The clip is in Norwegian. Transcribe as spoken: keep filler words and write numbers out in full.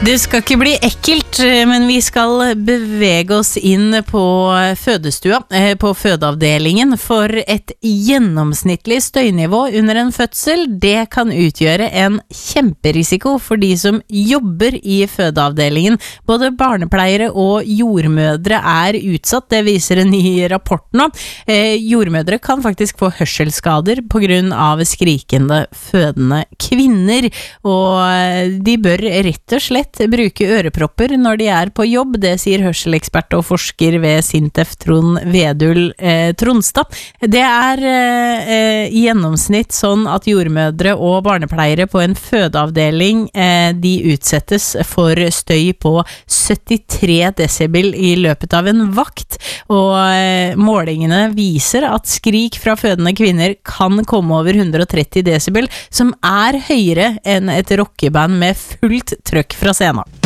Det skal ikke bli ekkelt, men vi skal bevege oss inn på fødestua, på fødeavdelingen, for et gjennomsnittlig støynivå under en fødsel, det kan utgjøre en kjemperisiko for de som jobber i fødeavdelingen. Både barnepleiere og jordmødre er utsatt, det viser en ny rapport nå. Eh, jordmødre kan faktisk få hørselsskader på grunn av skrikende fødende kvinner, og de bør rett og slett bruke ørepropper når de er på jobb, det sier hørselekspert og forsker ved Sintef Trond Vedul eh, Tronstad. Det er eh, i gjennomsnitt sånn at jordmødre og barnepleiere på en fødeavdeling eh, de utsettes for støy på syttitre desibel i løpet av en vakt, og eh, målingene viser at skrik fra fødende kvinner kan komme over hundre og tretti desibel, som er høyere enn et rockeband med fullt trøkk fra scenen.